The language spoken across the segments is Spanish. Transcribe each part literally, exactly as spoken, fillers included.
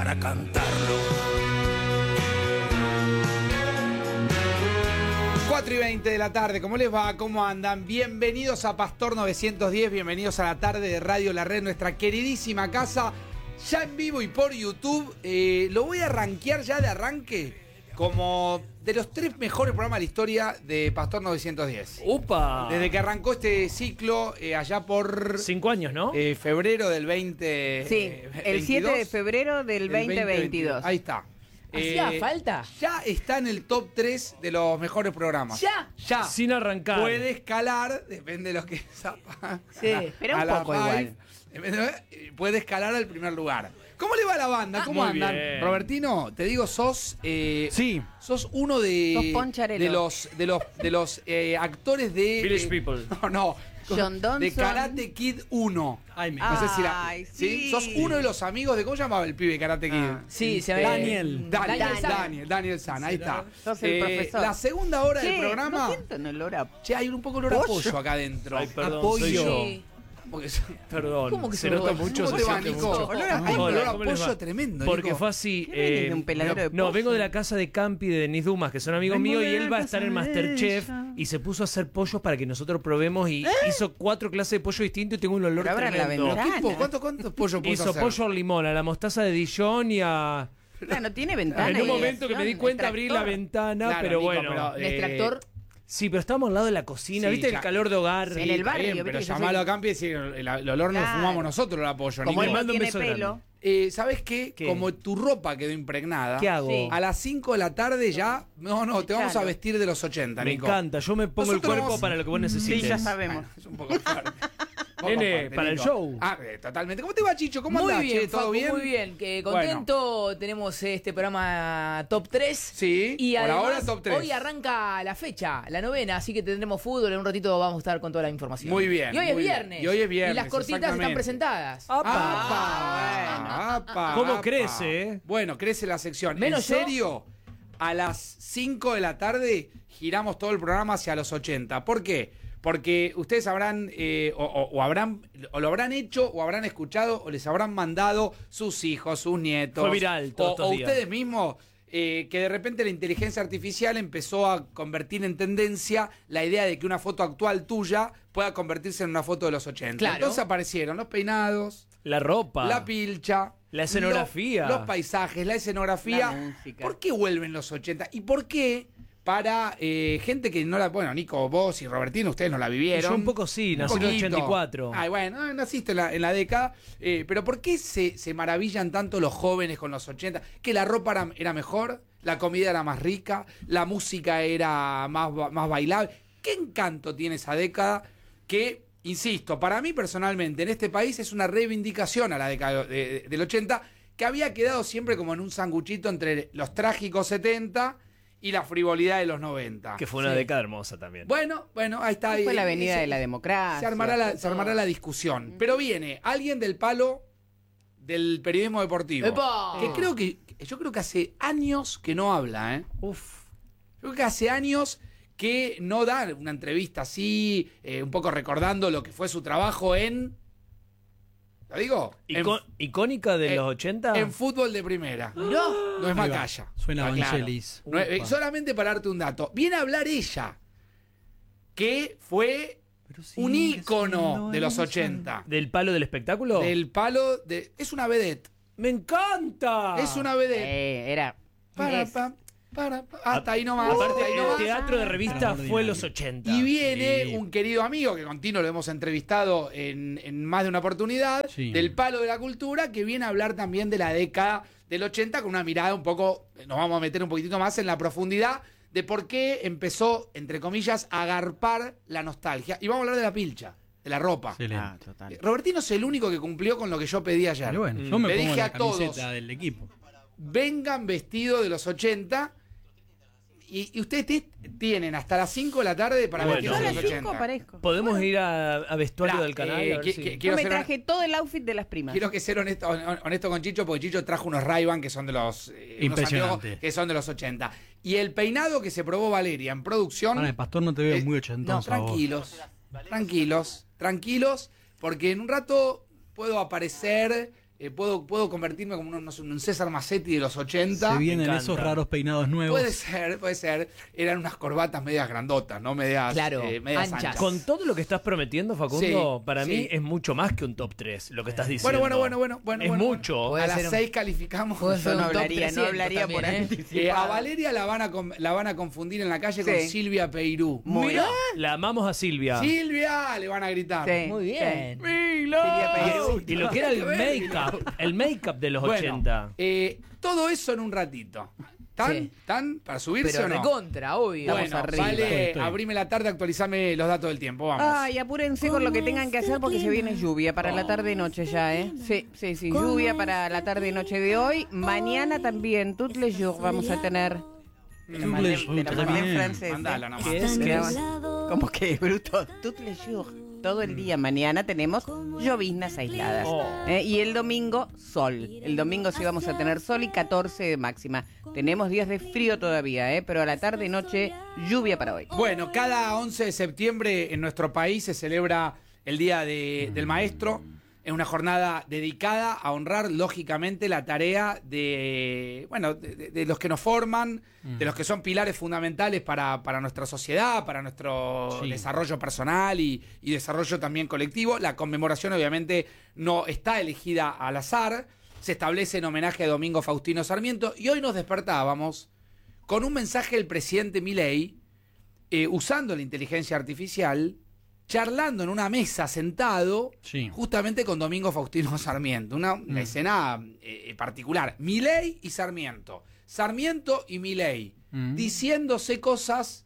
para cantarlo. cuatro y veinte de la tarde, ¿cómo les va? ¿Cómo andan? Bienvenidos a Pastor novecientos diez, bienvenidos a la tarde de Radio La Red, nuestra queridísima casa, ya en vivo y por YouTube. Eh, lo voy a rankear ya de arranque como de los tres mejores programas de la historia de Pastor novecientos diez. ¡Upa! Desde que arrancó este ciclo, eh, allá por... Cinco años, ¿no? Eh, febrero del veinte... Sí, eh, el veintidós. siete de febrero del veinte veintidós. Ahí está. ¿Hacía Eh, falta? Ya está en el top tres de los mejores programas. ¿Ya? Ya. Sin arrancar. Puede escalar, depende de lo que zapa. Sí, pero un a la poco five. igual. Depende de- Puede escalar al primer lugar. ¿Cómo le va a la banda? ¿Cómo muy andan? bien. Robertino, te digo, sos. eh, Sí. Sos uno de. Sos Poncharelo. de los. De los, de los eh, actores de. Village eh, People. No, no. John Donson. De Karate Kid uno. Ay, me- No sé si la. Ay, ¿sí? sí. Sos uno de los amigos de. ¿Cómo llamaba el pibe Karate Kid? Ah, Sí, se ve. Daniel. Daniel, Daniel Daniel, San. Daniel, San, ahí está. Sos el profesor. La segunda hora del Che, programa. No siento un olor a... Che, hay un poco de olor a Pollo. pollo acá adentro. Ay, perdón, Apoyo. soy yo. Sí. Porque so- Perdón. ¿Cómo que se se nota lo- mucho, ¿Cómo se te va, siente Nico? mucho. Olor a Hay un pollo. olor a ¿cómo les pollo va? tremendo, Porque Nico. fue así. ¿Qué viene eh, de un peladero de no, pollo? vengo de la casa de Campi de Denis Dumas, que son amigos Vengo míos, de y la él va a casa estar en de Masterchef ella. y se puso a hacer pollos para que nosotros probemos y hizo cuatro clases de pollo distintos y tengo un olor Pero abran la tremendo. ventana. ¿Qué po- ¿Cuántos cuántos pollos puedes Hizo hacer? pollo al limón, a la mostaza de Dijon y a... Claro, tiene ventana. En un y momento que me di extractor. cuenta abrí la ventana, Claro, pero Nico, bueno. pero, Un eh, extractor. Sí, pero estábamos al lado de la cocina, Sí, ¿viste ya- el calor de hogar? En el barrio, Bien, viste pero que yo llamalo soy- a Campi y decir, el, el olor nos Claro. fumamos nosotros el apoyo. Como Nico. él no mando un tiene beso pelo. grande. Eh, ¿Sabes qué? ¿Qué? Como tu ropa quedó impregnada, ¿Qué hago? Sí. a las cinco de la tarde ya... No, no, te vamos a Echalo. vestir de los ochenta, Me Nico. encanta, yo me pongo el Nosotros cuerpo vamos- para lo que vos Sí, necesites. ya sabemos. Bueno, es un poco fuerte. Un poco Nene, fuerte, para el Nico. show. Ah, eh, totalmente. ¿Cómo te va, Chicho? ¿Cómo Muy andás, bien, che? ¿Todo Facu, bien? muy bien. Que contento. Tenemos este programa Top tres. Sí, Y por además, ahora Top tres. hoy arranca la fecha, la novena, así que tendremos fútbol. En un ratito vamos a estar con toda la información. Muy bien, Y hoy es muy bien. viernes. Y hoy es viernes, Y las cortitas exactamente. están presentadas. ¡Apa! ¡Apa! ¿Cómo apa. crece, eh? Bueno, crece la sección. Menos ¿En yo. serio? A las cinco de la tarde giramos todo el programa hacia los ochenta. ¿Por qué? Porque ustedes habrán, eh, o, o- o habrán, o lo habrán hecho, o habrán escuchado, o les habrán mandado sus hijos, sus nietos. Fue viral todos o, estos o días. ustedes mismos, eh, que de repente la inteligencia artificial empezó a convertir en tendencia la idea de que una foto actual tuya pueda convertirse en una foto de los ochenta. Claro. Entonces aparecieron los peinados, La ropa. la pilcha, La escenografía. lo- los paisajes, la escenografía. La música. ¿Por qué vuelven los ochenta? ¿Y por qué para eh, gente que no la... Bueno, Nico, vos y Robertino, ustedes no la vivieron. Yo un poco sí, nací en el poquito. ochenta y cuatro. Ay, bueno, eh, naciste en la, en la década. eh, pero ¿por qué se, se maravillan tanto los jóvenes con los ochenta? Que la ropa era, era mejor, la comida era más rica, la música era más, ba- más bailable. ¿Qué encanto tiene esa década que... Insisto, para mí personalmente en este país es una reivindicación a la década de- de- del ochenta que había quedado siempre como en un sanguchito entre los trágicos setenta y la frivolidad de los noventa. Que fue una Sí. década hermosa también. Bueno, bueno, ahí está. ahí- Fue la avenida se- de la democracia. Se armará la, fue se armará todo. la discusión. Pero viene alguien del palo del periodismo deportivo. ¡Epa! Que creo que, yo creo que hace años que no habla, ¿eh? Uf. Yo creo que hace años que no da una entrevista así, eh, un poco recordando lo que fue su trabajo en... ¿Lo digo? En- Ico- ¿Icónica de en- los ochenta? En fútbol de primera. No. No es Ahí va. Macaya. Suena Está claro. Vangelis. No es- eh, Upa. solamente para darte un dato. Viene a hablar ella, que fue Pero sí, un que ícono siendo de los esa. ochenta. ¿Del palo del espectáculo? Del palo de... Es una vedette. ¡Me encanta! Es una vedette. Eh, era... Para, es- pa, para, pa. Hasta ahí nomás. Aparte, hasta ahí el nomás. teatro de revista fue Extraordinario. los ochenta. Y viene Sí. un querido amigo que continuo lo hemos entrevistado en, en más de una oportunidad, Sí. del palo de la cultura, que viene a hablar también de la década del ochenta con una mirada un poco, nos vamos a meter un poquitito más en la profundidad de por qué empezó, entre comillas, a agarpar la nostalgia. Y vamos a hablar de la pilcha, de la ropa. Excelente. Ah, total. Eh, Robertino es el único que cumplió con lo que yo pedí ayer. Pero bueno, yo me Le pongo dije la a todos, camiseta del equipo. vengan vestidos de los ochenta. Y, y ustedes te- tienen hasta las cinco de la tarde para Bueno. vestirse Yo a de las los cinco ochenta. aparezco. ¿Podemos ir a, a vestuario Mirá, del canal? eh, A ver que- si- que- Yo quiero me ser- traje todo el outfit de las primas. Quiero que ser honesto, hon- honesto con Chicho, porque Chicho trajo unos Ray-Ban que son de los eh, unos Impresionante. anteojos que son de los ochenta. Y el peinado que se probó Valeria en producción. Para el pastor no te veo eh, muy No, ochentoso. a vos. tranquilos. Tranquilos, tranquilos, porque en un rato puedo aparecer eh, puedo, puedo convertirme como un, no sé, un César Massetti de los ochenta. Se vienen encanta. esos raros peinados nuevos. Puede ser, puede ser. Eran unas corbatas medias grandotas, ¿no? Medias, Claro, eh, medias anchas. anchas. Con todo lo que estás prometiendo, Facundo, Sí, para sí. mí es mucho más que un top tres, lo que estás diciendo. Bueno, bueno, bueno, bueno, bueno. Es bueno, mucho. bueno. Puede A las ser un- seis calificamos. Puede Yo ser no un top hablaría, no trescientos hablaría por también, ¿eh? anticipado. Eh, a Valeria la van, a com- la van a confundir en la calle con Sí. Silvia Peirú. Muy Mirá, bien. la amamos a Silvia. ¡Silvia! Le van a gritar. Sí. Muy bien. Silvia Peirú. Y lo que era el Hay que ver. make-up, el make-up de los Bueno, ochenta. eh, todo eso en un ratito. ¿Están? Sí. ¿Están? ¿Para subirse Pero o no? recontra, obvio. Bueno, arriba. vale, Estoy. abrime la tarde, actualizame los datos del tiempo, vamos. Ay, apúrense con lo que tengan que hacer porque se viene lluvia para la tarde y noche ya, ¿eh? Sí, sí, sí, lluvia para la tarde y noche de hoy. Mañana también, toutes les jours vamos a tener. Te la mandé- les te la jours, mandé en bien. francés, ¿eh? Mandala nomás. ¿Qué es? Se ¿Qué llama- es? ¿Cómo que, bruto? Toutes les jours. Todo el día. Mañana tenemos lloviznas aisladas. Oh. Eh, y el domingo, sol. El domingo sí vamos a tener sol y catorce de máxima. Tenemos días de frío todavía, ¿eh? Pero a la tarde y noche, lluvia para hoy. Bueno, cada once de septiembre en nuestro país se celebra el Día de- del Maestro. Es una jornada dedicada a honrar, lógicamente, la tarea de, bueno, de, de- de los que nos forman, de los que son pilares fundamentales para, para nuestra sociedad, para nuestro Sí. desarrollo personal y, y desarrollo también colectivo. La conmemoración, obviamente, no está elegida al azar. Se establece en homenaje a Domingo Faustino Sarmiento. Y hoy nos despertábamos con un mensaje del presidente Milei, eh, usando la inteligencia artificial, charlando en una mesa sentado, Sí. justamente con Domingo Faustino Sarmiento. Una, una escena eh, particular. Milei y Sarmiento. Sarmiento y Milei. Mm. Diciéndose cosas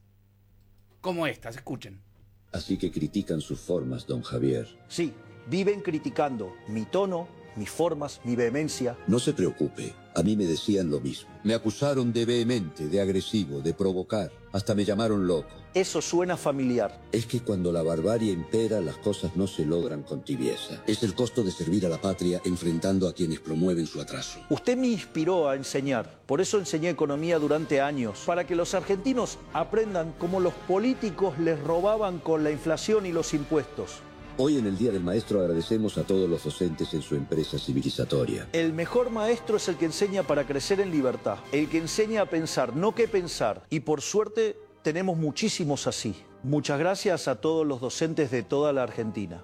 como estas. Escuchen. Así que critican sus formas, don Javier. Sí, viven criticando mi tono, mis formas, mi vehemencia. No se preocupe, a mí me decían lo mismo. Me acusaron de vehemente, de agresivo, de provocar. Hasta me llamaron loco. Eso suena familiar. Es que cuando la barbarie impera, las cosas no se logran con tibieza. Es el costo de servir a la patria enfrentando a quienes promueven su atraso. Usted me inspiró a enseñar. Por eso enseñé economía durante años. Para que los argentinos aprendan cómo los políticos les robaban con la inflación y los impuestos. Hoy en el Día del Maestro agradecemos a todos los docentes en su empresa civilizatoria. El mejor maestro es el que enseña para crecer en libertad. El que enseña a pensar, no qué pensar. Y por suerte tenemos muchísimos así. Muchas gracias a todos los docentes de toda la Argentina.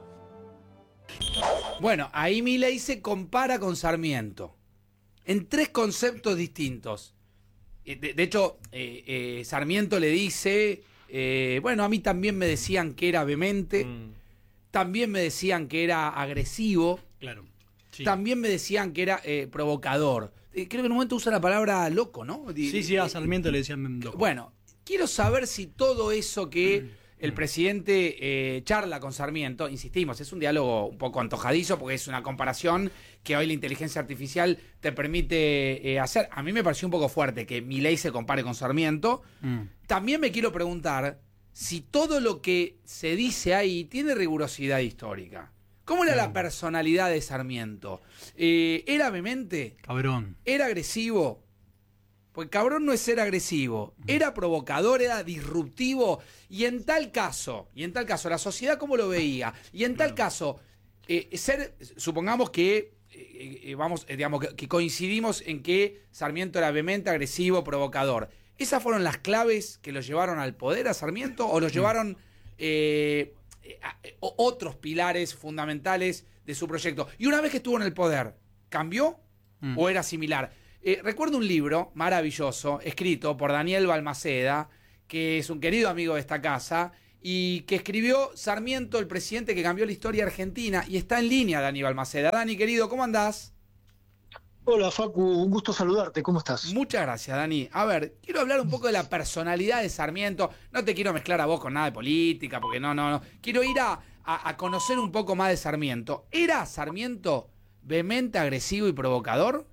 Bueno, ahí Milei se compara con Sarmiento. En tres conceptos distintos. Eh, De, de hecho, eh, eh, Sarmiento le dice, eh, bueno, a mí también me decían que era vehemente, Mm. también me decían que era agresivo, Claro. Sí. también me decían que era eh, provocador. Eh, creo que en un momento usa la palabra loco, ¿no? Di- Sí, sí, a eh, Sarmiento le decían loco. Bueno, quiero saber si todo eso que el presidente eh, charla con Sarmiento, insistimos, es un diálogo un poco antojadizo porque es una comparación que hoy la inteligencia artificial te permite eh, hacer. A mí me pareció un poco fuerte que Milei se compare con Sarmiento. Mm. También me quiero preguntar si todo lo que se dice ahí tiene rigurosidad histórica. ¿Cómo era la personalidad de Sarmiento? Eh, ¿Era vehemente? Cabrón. ¿Era agresivo? Porque cabrón no es ser agresivo. Era provocador, era disruptivo. Y en tal caso, y en tal caso, la sociedad cómo lo veía. Y en tal caso, eh, ser, supongamos que, eh, eh, vamos, eh, digamos, que, que coincidimos en que Sarmiento era vehemente, agresivo, provocador. ¿Esas fueron las claves que lo llevaron al poder a Sarmiento? ¿O lo llevaron eh, eh, a- eh, o- otros pilares fundamentales de su proyecto? Y una vez que estuvo en el poder, ¿cambió Mm. o era similar? Eh, recuerdo un libro maravilloso, escrito por Daniel Balmaceda, que es un querido amigo de esta casa, y que escribió Sarmiento, el presidente que cambió la historia argentina, y está en línea Dani Balmaceda. Dani, querido, ¿cómo andás? Hola Facu, un gusto saludarte, ¿cómo estás? Muchas gracias, Dani. A ver, quiero hablar un poco de la personalidad de Sarmiento. No te quiero mezclar a vos con nada de política, porque no, no, no. Quiero ir a, a, a conocer un poco más de Sarmiento. ¿Era Sarmiento vehemente, agresivo y provocador?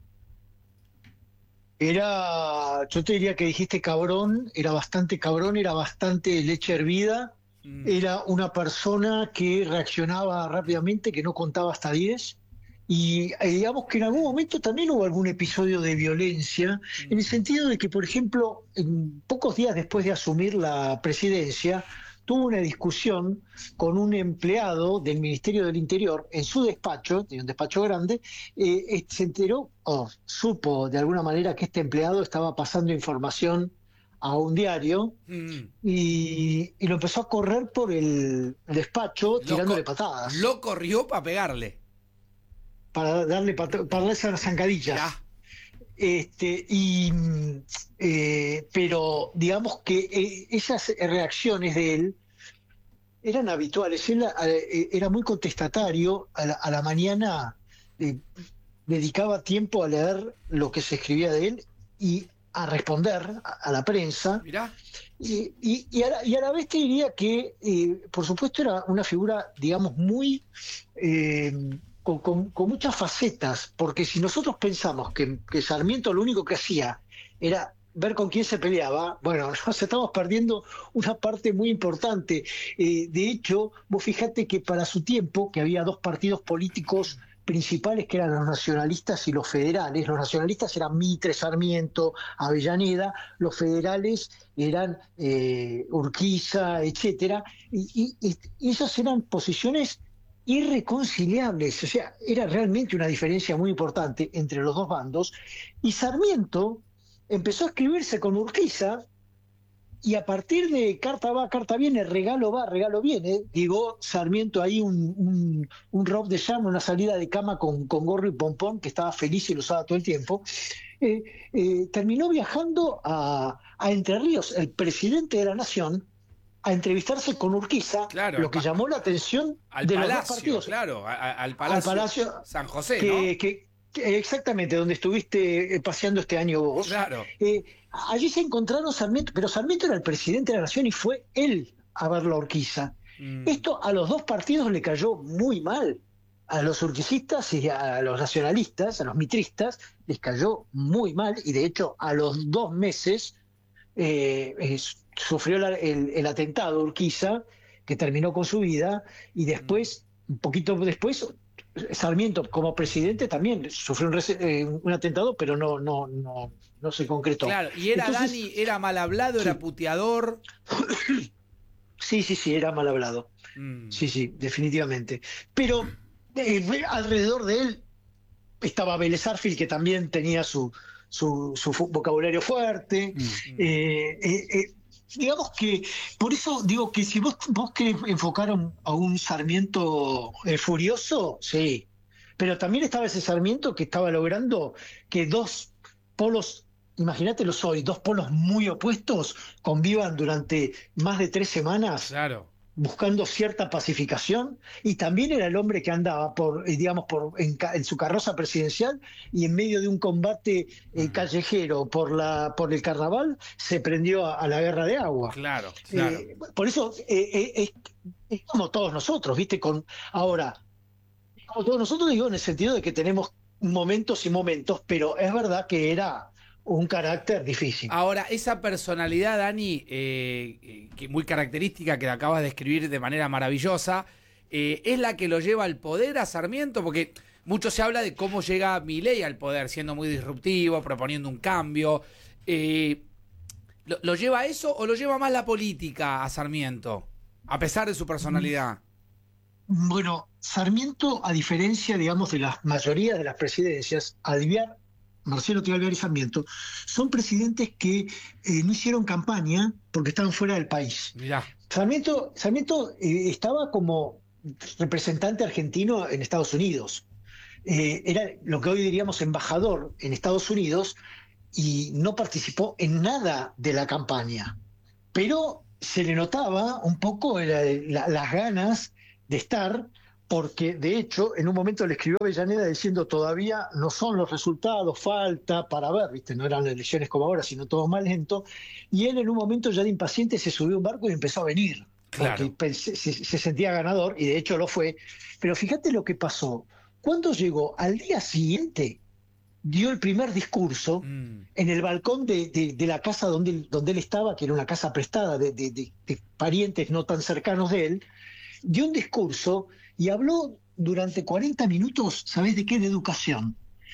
Era, yo te diría que dijiste cabrón, era bastante cabrón, era bastante leche hervida, Mm. era una persona que reaccionaba rápidamente, que no contaba hasta diez, y eh, digamos que en algún momento también hubo algún episodio de violencia, en el sentido de que, por ejemplo, en pocos días después de asumir la presidencia, tuvo una discusión con un empleado del Ministerio del Interior en su despacho, de un despacho grande, eh, se enteró o supo de alguna manera que este empleado estaba pasando información a un diario Mm. y, y lo empezó a correr por el despacho tirándole co- patadas Lo corrió para pegarle. para darle pata- para darle esas zancadillas. Ya. Este, y, mm, eh, pero digamos que eh, esas reacciones de él eran habituales. Él eh, era muy contestatario. A la, a la mañana eh, dedicaba tiempo a leer lo que se escribía de él y a responder a, a la prensa. Mirá. Y, y, y, a la, y a la vez te diría que, eh, por supuesto, era una figura, digamos, muy... eh, Con, con, con muchas facetas, porque si nosotros pensamos que, que Sarmiento lo único que hacía era ver con quién se peleaba, bueno, nos estamos perdiendo una parte muy importante. Eh, de hecho, vos fijate que para su tiempo, que había dos partidos políticos principales que eran los nacionalistas y los federales, los nacionalistas eran Mitre, Sarmiento, Avellaneda, los federales eran eh, Urquiza, etcétera, y, y, y esas eran posiciones irreconciliables, o sea, era realmente una diferencia muy importante entre los dos bandos, y Sarmiento empezó a escribirse con Urquiza, y a partir de carta va, carta viene, regalo va, regalo viene, digo, Sarmiento ahí un, un, un rob de llama, una salida de cama con, con gorro y pompón, que estaba feliz y lo usaba todo el tiempo, eh, eh, terminó viajando a, a Entre Ríos, el presidente de la Nación, a entrevistarse con Urquiza, Claro, lo que pa- llamó la atención Al de los dos Palacio, partidos. claro. a- a- al Palacio, Al Palacio San José, que, ¿no? que- que- exactamente, donde estuviste eh, paseando este año vos. Claro. Eh, allí se encontraron Sarmiento, pero Sarmiento era el presidente de la Nación y fue él a verlo a Urquiza. Mm. Esto a los dos partidos le cayó muy mal. A los urquicistas y a los nacionalistas, a los mitristas, les cayó muy mal, y de hecho a los dos meses eh, eh, sufrió la- el, el atentado Urquiza, que terminó con su vida, y después, un poquito después, Sarmiento como presidente también sufrió un, rece- eh, un atentado, pero no, no, no, no se concretó. Claro, y era Entonces, Dani, era mal hablado, era Sí. puteador. Sí, sí, sí, era mal hablado. Mm. Sí, sí, definitivamente. Pero eh, alrededor de él estaba Vélez Arfield, que también tenía su, su, su fu- vocabulario fuerte. Eh, eh, eh, digamos que, por eso digo que si vos, vos querés enfocar a un, a un Sarmiento eh, furioso, sí. Pero también estaba ese Sarmiento que estaba logrando que dos polos, imagínatelo hoy, dos polos muy opuestos convivan durante más de tres semanas Claro. buscando cierta pacificación, y también era el hombre que andaba por, eh, digamos, por en, ca- en su carroza presidencial, y en medio de un combate eh, callejero por la por el carnaval se prendió a, a la guerra de agua. Claro, claro. Eh, por eso eh, eh, es, es como todos nosotros, ¿viste? Con ahora, como todos nosotros, digo, en el sentido de que tenemos momentos y momentos, pero es verdad que era un carácter difícil. Ahora, esa personalidad, Dani, eh, eh, que muy característica, que la acabas de escribir de manera maravillosa, eh, es la que lo lleva al poder a Sarmiento, porque mucho se habla de cómo llega Milei al poder, siendo muy disruptivo, proponiendo un cambio. Eh, ¿lo, lo lleva a eso o lo lleva más la política a Sarmiento, a pesar de su personalidad? Bueno, Sarmiento, a diferencia, digamos, de la mayoría de las presidencias, Alvear, Marcelo T. Alvear y Sarmiento, son presidentes que eh, no hicieron campaña porque estaban fuera del país. Mirá. Sarmiento, Sarmiento eh, estaba como representante argentino en Estados Unidos. Eh, era lo que hoy diríamos embajador en Estados Unidos, y no participó en nada de la campaña. Pero se le notaba un poco la- la- las ganas de estar, porque de hecho en un momento le escribió a Avellaneda diciendo todavía no son los resultados, falta para ver, ¿viste? No eran elecciones como ahora, sino todo más lento, y él en un momento ya de impaciente se subió a un barco y empezó a venir, Claro. porque pensé- se, se sentía ganador, y de hecho lo fue. Pero fíjate lo que pasó. Cuando llegó al día siguiente, dio el primer discurso Mm. en el balcón de, de- de la casa donde, él- donde él estaba, que era una casa prestada de, de- de- de parientes no tan cercanos de él, dio un discurso y habló durante cuarenta minutos, ¿sabés de qué? De educación.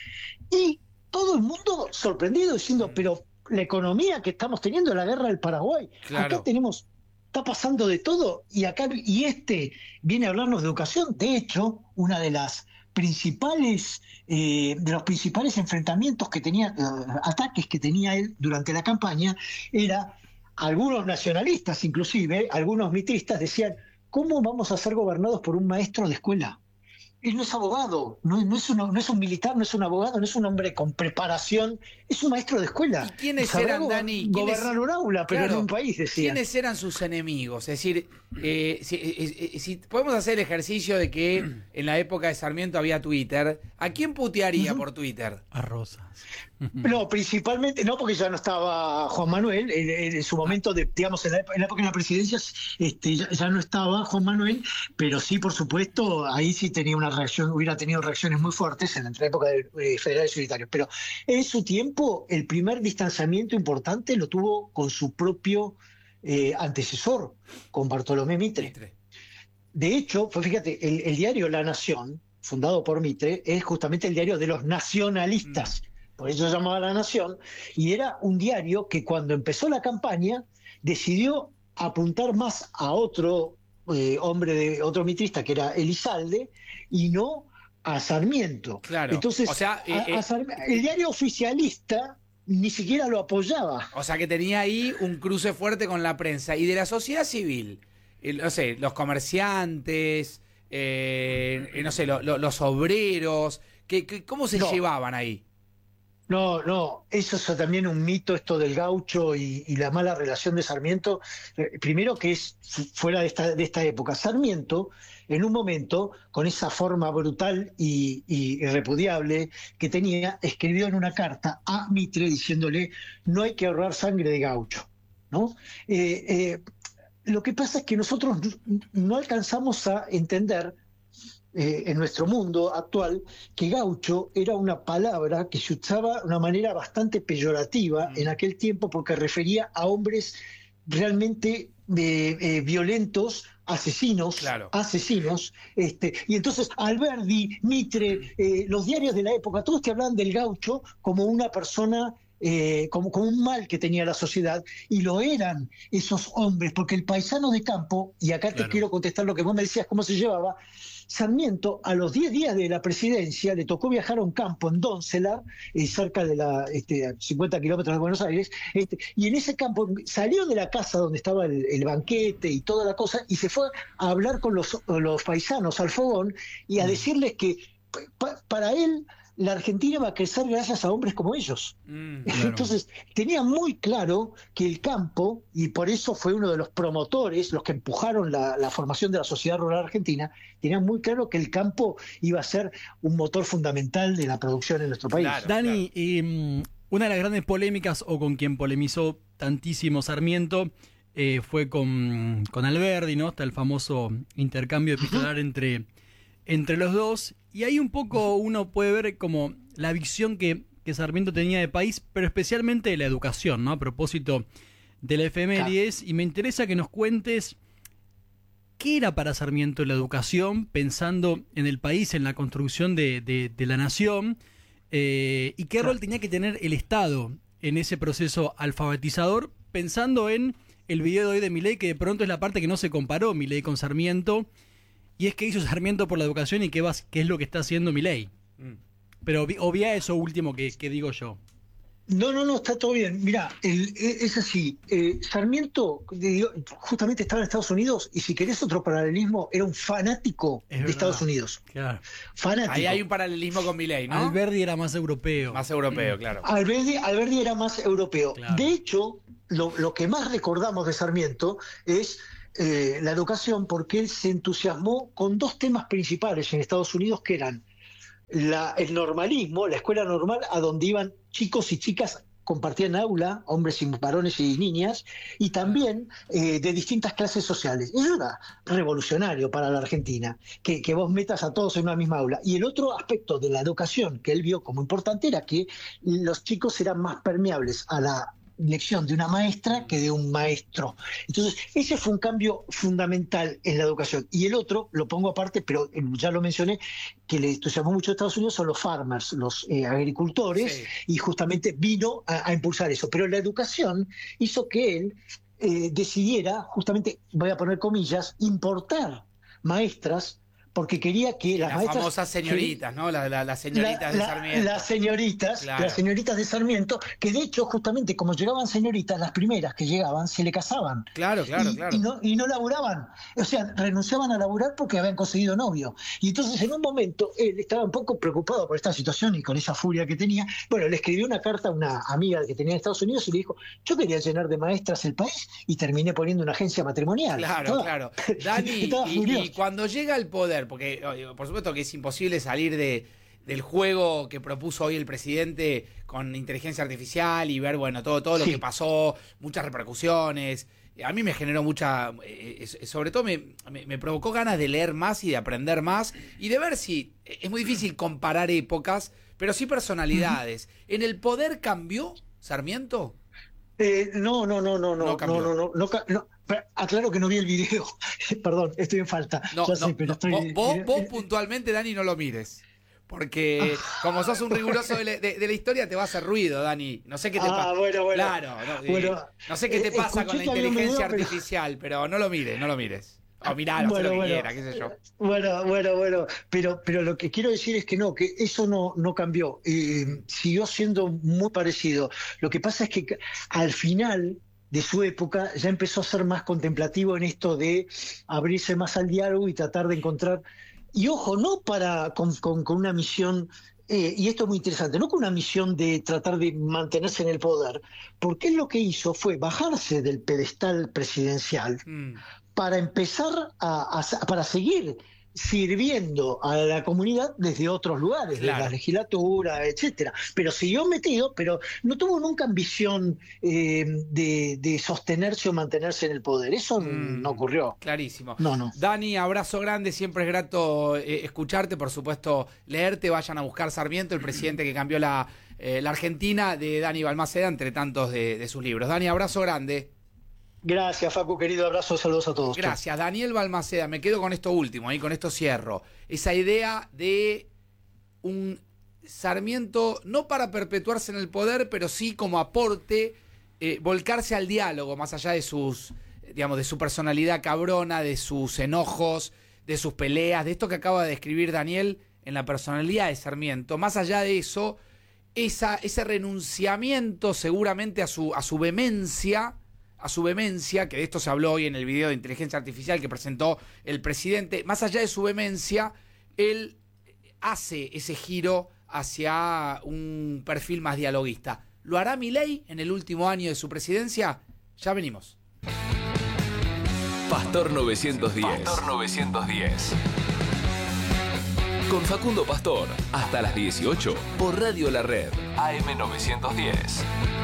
Y todo el mundo sorprendido diciendo, pero la economía que estamos teniendo, la guerra del Paraguay, Claro. acá tenemos está pasando de todo, y acá y este viene a hablarnos de educación. De hecho, una de las principales eh, de los principales enfrentamientos que tenía, eh, ataques que tenía él durante la campaña, era algunos nacionalistas, inclusive algunos mitristas decían: ¿cómo vamos a ser gobernados por un maestro de escuela? Él no es abogado, no, no, es uno, no es un militar, no es un abogado, no es un hombre con preparación, es un maestro de escuela. ¿Y quiénes Sabrá eran, go- Dani? Gobernar ¿Quiénes- un aula, pero Claro. en un país, decía. ¿Quiénes eran sus enemigos? Es decir, eh, si, eh, eh, si podemos hacer el ejercicio de que en la época de Sarmiento había Twitter, ¿a quién putearía por Twitter? A Rosas. No, principalmente, no, porque ya no estaba Juan Manuel, en, en su momento, de, digamos, en la, ep- en la época de la presidencia, este, ya, ya no estaba Juan Manuel, pero sí, por supuesto, ahí sí tenía una reacción, hubiera tenido reacciones muy fuertes en la época de eh, federales y unitarios. Pero en su tiempo, el primer distanciamiento importante lo tuvo con su propio eh, antecesor, con Bartolomé Mitre. Mitre. De hecho, pues fíjate, el, el diario La Nación, fundado por Mitre, es justamente el diario de los nacionalistas. Por eso se llamaba La Nación, y era un diario que cuando empezó la campaña decidió apuntar más a otro eh, hombre, de otro mitrista, que era Elizalde, y no a Sarmiento. Claro. Entonces, O sea, eh, a- a eh, Sarmi- el diario oficialista ni siquiera lo apoyaba. O sea que tenía ahí un cruce fuerte con la prensa. Y de la sociedad civil, eh, no sé, los comerciantes, eh, eh, no sé, lo- lo- los obreros, ¿qué, qué- ¿cómo se No. llevaban ahí? No, no, eso es también un mito, esto del gaucho y, y la mala relación de Sarmiento. Eh, primero que es fu- fuera de esta, de esta época. Sarmiento, en un momento, con esa forma brutal y, y irrepudiable que tenía, escribió en una carta a Mitre diciéndole: no hay que ahorrar sangre de gaucho, ¿no? Eh, eh, lo que pasa es que nosotros n- no alcanzamos a entender eh, en nuestro mundo actual que gaucho era una palabra que se usaba de una manera bastante peyorativa en aquel tiempo, porque refería a hombres realmente eh, eh, violentos, asesinos, Claro. asesinos, este, y entonces Alberdi, Mitre, eh, los diarios de la época, todos te hablan del gaucho como una persona, eh, como, como un mal que tenía la sociedad, y lo eran esos hombres, porque el paisano de campo, y acá te Claro. quiero contestar lo que vos me decías, cómo se llevaba. Sarmiento, a los diez días de la presidencia, le tocó viajar a un campo en Doncelar, eh, cerca de la este, a cincuenta kilómetros de Buenos Aires, este, y en ese campo salió de la casa donde estaba el, el banquete y toda la cosa, y se fue a hablar con los, los paisanos al fogón y a decirles que pa- para él la Argentina va a crecer gracias a hombres como ellos. Mm. Claro. Entonces, tenía muy claro que el campo, y por eso fue uno de los promotores, los que empujaron la, la formación de la sociedad rural argentina, tenía muy claro que el campo iba a ser un motor fundamental de la producción en nuestro país. Claro. Dani, y, mm, una de las grandes polémicas, o con quien polemizó tantísimo Sarmiento, eh, fue con, con Alberdi, ¿no? Está el famoso intercambio epistolar entre, entre los dos. Y ahí un poco uno puede ver como la visión que, que Sarmiento tenía de país, pero especialmente de la educación, ¿no? A propósito de la efemérides. Y me interesa que nos cuentes qué era para Sarmiento la educación, pensando en el país, en la construcción de, de- de la nación, eh, y qué rol tenía que tener el Estado en ese proceso alfabetizador, pensando en el video de hoy de Milei, que de pronto es la parte que no se comparó Milei con Sarmiento, y es que hizo Sarmiento por la educación y qué, va, qué es lo que está haciendo Milei. Mm. Pero obvi- obvia eso último que, que digo yo. No, no, no, está todo bien. Mira, el- e- es así. Eh, Sarmiento digo, justamente estaba en Estados Unidos, y si querés otro paralelismo, era un fanático Es de verdad. Estados Unidos. Claro. Fanático. Ahí hay un paralelismo con Milei, ¿no? Alberdi era más europeo. Más europeo, claro. Alberdi, Alberdi era más europeo. Claro. De hecho, lo, lo que más recordamos de Sarmiento es eh, la educación, porque él se entusiasmó con dos temas principales en Estados Unidos, que eran la, el normalismo, la escuela normal, a donde iban chicos y chicas, compartían aula, hombres y varones y niñas, y también eh, de distintas clases sociales. Eso era revolucionario para la Argentina, que, que vos metas a todos en una misma aula. Y el otro aspecto de la educación que él vio como importante era que los chicos eran más permeables a la lección de una maestra que de un maestro. Entonces, ese fue un cambio fundamental en la educación. Y el otro, lo pongo aparte, pero eh, ya lo mencioné, que le entusiasmó mucho a Estados Unidos, son los farmers, los eh, agricultores, Sí. y justamente vino a, a impulsar eso. Pero la educación hizo que él eh, decidiera, justamente, voy a poner comillas, importar maestras, porque quería que las Las maestras... famosas señoritas, ¿no? La- la- las señoritas La- de la- Sarmiento. Las señoritas, Claro. las señoritas de Sarmiento, que de hecho, justamente como llegaban señoritas, las primeras que llegaban se le casaban. Claro, claro, y, claro. y no, y no laburaban. O sea, renunciaban a laburar porque habían conseguido novio. Y entonces, en un momento, él estaba un poco preocupado por esta situación y con esa furia que tenía. Bueno, le escribió una carta a una amiga que tenía en Estados Unidos y le dijo: yo quería llenar de maestras el país y terminé poniendo una agencia matrimonial. Claro, Estaba- claro. Dani, estaba y, furioso. y cuando llega al poder, porque oye, por supuesto que es imposible salir de, del juego que propuso hoy el presidente con inteligencia artificial y ver, bueno, todo, todo lo Sí. que pasó, muchas repercusiones. A mí me generó mucha, eh, eh, sobre todo me, me, me provocó ganas de leer más y de aprender más y de ver si, es muy difícil comparar épocas, pero sí personalidades. ¿En el poder cambió Sarmiento? Eh, no, no, no, no, No no, cambió. no, no, no, no, ca- no. Pero aclaro que no vi el video. Perdón, estoy en falta. No, Ya no, sé, pero no. estoy. Vos, vos, eh, vos eh, puntualmente, Dani, no lo mires. Porque como sos un riguroso de la, de- de la historia, te va a hacer ruido, Dani. No sé qué te Ah, pasa. bueno, bueno. Claro, no, eh, Bueno, no sé qué te eh, pasa con escuché la que había un inteligencia video, pero- artificial, pero no lo mires, no lo mires. O miralo, haz Bueno, lo que bueno. quiera, qué sé yo. Bueno, bueno, bueno, pero, pero lo que quiero decir es que no, que eso no, no cambió, eh, siguió siendo muy parecido. Lo que pasa es que ca- al final de su época ya empezó a ser más contemplativo en esto de abrirse más al diálogo y tratar de encontrar, y ojo, no para con, con- con una misión, eh, y esto es muy interesante, no con una misión de tratar de mantenerse en el poder, porque él lo que hizo fue bajarse del pedestal presidencial Mm. para empezar a, a- para seguir sirviendo a la comunidad desde otros lugares, Claro. de la legislatura, etcétera. Pero siguió metido, pero no tuvo nunca ambición eh, de, de sostenerse o mantenerse en el poder. Eso Mm. no ocurrió. Clarísimo. No, no. Dani, abrazo grande, siempre es grato eh, escucharte, por supuesto, leerte, vayan a buscar Sarmiento, el presidente que cambió la, eh, la Argentina, de Dani Balmaceda, entre tantos de, de sus libros. Dani, abrazo grande. Gracias, Facu, querido. Abrazo, saludos a todos. Chau. Gracias, Daniel Balmaceda. Me quedo con esto último, y con esto cierro. Esa idea de un Sarmiento, no para perpetuarse en el poder, pero sí como aporte, eh, volcarse al diálogo, más allá de sus, digamos, de su personalidad cabrona, de sus enojos, de sus peleas, de esto que acaba de describir Daniel en la personalidad de Sarmiento. Más allá de eso, esa, ese renunciamiento seguramente a su, a su vehemencia, a su vehemencia, que de esto se habló hoy en el video de inteligencia artificial que presentó el presidente, más allá de su vehemencia, él hace ese giro hacia un perfil más dialoguista. ¿Lo hará Milei en el último año de su presidencia? Ya venimos. Pastor novecientos diez. Pastor novecientos diez. Con Facundo Pastor, hasta las dieciocho, por Radio La Red, A M novecientos diez.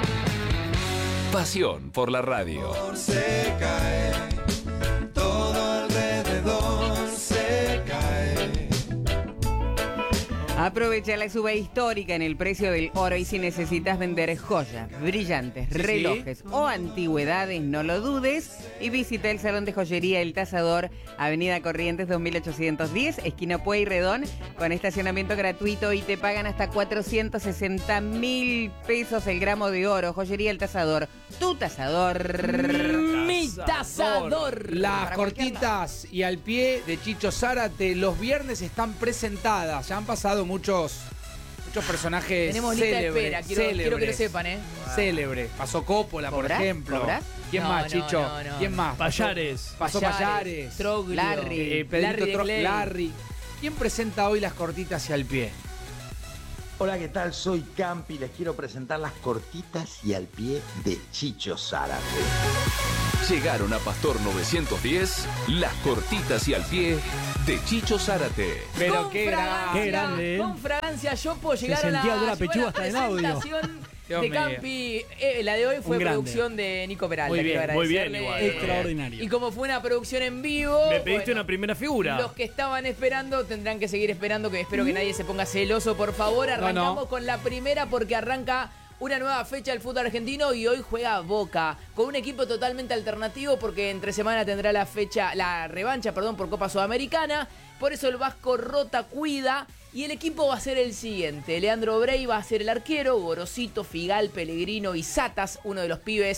Pasión por la radio. Se cae, todo alrededor se cae. Aprovecha la suba histórica en el precio del oro y si necesitas vender joyas, brillantes, Sí, sí. relojes o antigüedades, no lo dudes y visita el Salón de Joyería El Tasador, Avenida Corrientes dos mil ochocientos diez, esquina Pueyrredón, con estacionamiento gratuito y te pagan hasta cuatrocientos sesenta mil pesos el gramo de oro. Joyería El Tasador, tu tasador. Mi tasador. Las Para cualquier cortitas y al pie de Chicho Zárate los viernes están presentadas. Ya han pasado muchos, muchos personajes Tenemos lista de célebres. espera, quiero, quiero que lo célebres. sepan, ¿eh? Célebre. Pasó Coppola, por ¿Cobrás? ejemplo. ¿Cobrás? ¿Quién No, más, no, Chicho? no, no. ¿Quién más? Pasó- Payares. Pasó Payares. Troglio. Larry. Eh, Pedrito Larry Tro- Clay. Larry. ¿Quién presenta hoy las cortitas y al pie? Hola, ¿qué tal? Soy Campi. Les quiero presentar las cortitas y al pie de Chicho Zárate. Llegaron a Pastor novecientos diez, las cortitas y al pie de Chicho Zárate. Pero Con qué fragancia, grande. Qué grande, ¿eh? Con fragancia Yopo Se llegaron sentía a, olor a llegó pechuga la hasta en audio. presentación Dios de mío. Campi. Eh, la de hoy fue Un grande. producción de Nico Peralta. Muy bien, quiero muy bien agradecerle. igual. Extraordinario. Y como fue una producción en vivo, Me pediste bueno, una primera figura. los que estaban esperando tendrán que seguir esperando, que espero que nadie se ponga celoso, por favor. Arrancamos no. con la primera porque arranca una nueva fecha del fútbol argentino y hoy juega Boca con un equipo totalmente alternativo porque entre semana tendrá la fecha, la revancha, perdón, por Copa Sudamericana. Por eso el Vasco rota, cuida y el equipo va a ser el siguiente. Leandro Brey va a ser el arquero, Gorosito, Figal, Pellegrino y Satas, uno de los pibes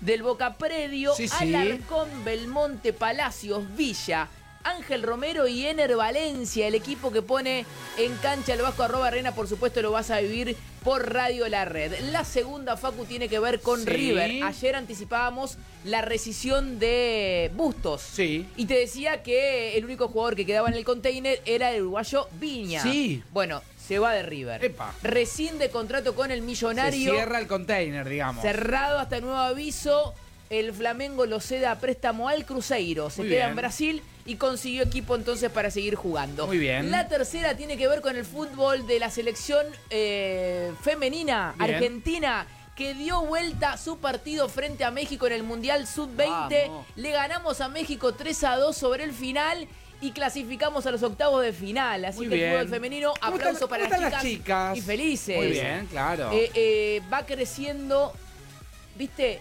del Boca Predio, Sí, sí. Alarcón, Belmonte, Palacios, Villa, Ángel Romero y Ener Valencia, el equipo que pone en cancha el Vasco arroba Arena, por supuesto lo vas a vivir por Radio La Red. La segunda, Facu, tiene que ver con Sí. River. Ayer anticipábamos la rescisión de Bustos. Sí. Y te decía que el único jugador que quedaba en el container era el uruguayo Viña. Sí. Bueno, se va de River. Epa. Rescinde contrato con el Se Millonario. cierra el container, digamos. Cerrado hasta nuevo aviso. El Flamengo lo cede a préstamo al Cruzeiro. Se Muy queda bien. en Brasil y consiguió equipo entonces para seguir jugando. Muy bien. La tercera tiene que ver con el fútbol de la selección eh, femenina Bien. argentina, que dio vuelta su partido frente a México en el Mundial sub veinte. Vamos. Le ganamos a México tres a dos sobre el final y clasificamos a los octavos de final. Así Muy que bien. el fútbol femenino, ¿Cómo aplauso están- para cómo las están chicas, las chicas? y felices. Muy bien, claro. Eh, eh, va creciendo, viste,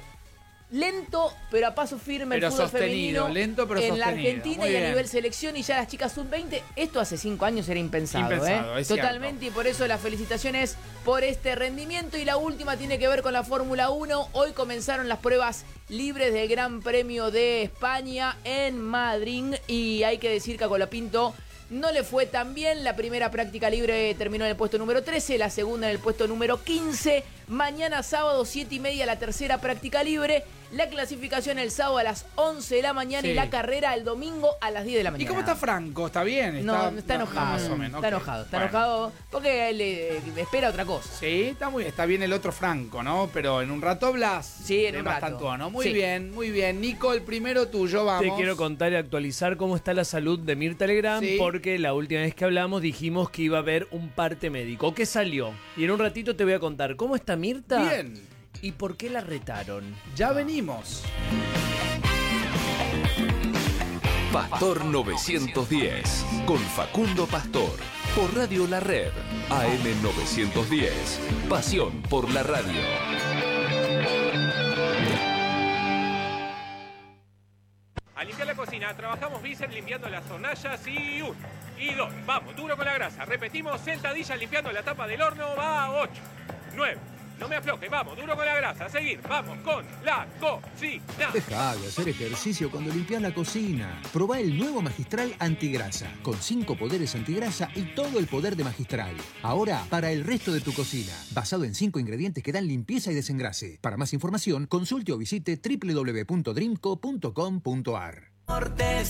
lento, pero a paso firme Pero el fútbol sostenido, femenino. lento, pero en la sostenido. Argentina Muy y a bien. nivel selección, y ya las chicas sub veinte, esto hace cinco años era impensado, Impensado, ¿eh? es cierto. Totalmente, y por eso las felicitaciones por este rendimiento. Y la última tiene que ver con la Fórmula uno. Hoy comenzaron las pruebas libres del Gran Premio de España en Madrid, y hay que decir que a Colapinto no le fue tan bien. La primera práctica libre terminó en el puesto número trece, la segunda en el puesto número quince. Mañana sábado, siete y media, la tercera práctica libre. La clasificación el sábado a las once de la mañana Sí. y la carrera el domingo a las diez de la ¿Y mañana. cómo está Franco? ¿Está bien? No, está enojado. más o menos. Está ok. enojado, está Bueno. enojado porque él eh, espera otra cosa. Sí, está muy está bien el otro Franco, ¿no? Pero en un rato Blas. Sí, en de un rato. Bastantuono, ¿no? Muy Sí. bien, muy bien. Nico, el primero tuyo, vamos. Te quiero contar y actualizar cómo está la salud de Mirta Legrand, Sí. porque la última vez que hablamos dijimos que iba a haber un parte médico. ¿Qué salió? Y en un ratito te voy a contar cómo está Mirta Bien, y por qué la retaron. ya venimos. Pastor novecientos diez, con Facundo Pastor, por Radio La Red, A M novecientos diez, pasión por la radio. A limpiar la cocina, trabajamos bíceps limpiando las hornallas y uno. Y dos, vamos, duro con la grasa. Repetimos, sentadillas limpiando la tapa del horno, va, ocho. Nueve, no me afloje, vamos, duro con la grasa. A seguir, vamos con la cocina. Deja de hacer ejercicio cuando limpias la cocina. Probá el nuevo Magistral Antigrasa, con cinco poderes antigrasa y todo el poder de Magistral. Ahora, para el resto de tu cocina, basado en cinco ingredientes que dan limpieza y desengrase. Para más información, consulte o visite doble u doble u doble u punto dreamco punto com punto a r.